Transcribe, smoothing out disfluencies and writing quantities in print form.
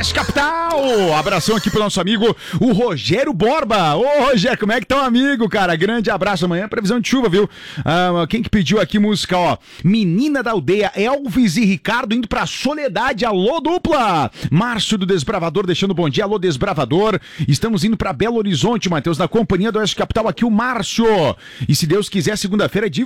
Oeste Capital. Abração aqui pro nosso amigo, o Rogério Borba. Ô, Rogério, como é que tá, um amigo, cara? Grande abraço. Amanhã, previsão de chuva, viu? Quem que pediu aqui música, ó? Menina da Aldeia, Elvis e Ricardo indo pra Soledade. Alô, dupla! Márcio do Desbravador deixando bom dia. Alô, Desbravador. Estamos indo pra Belo Horizonte, Matheus, na companhia do Oeste Capital. Aqui o Márcio. E se Deus quiser, segunda-feira é de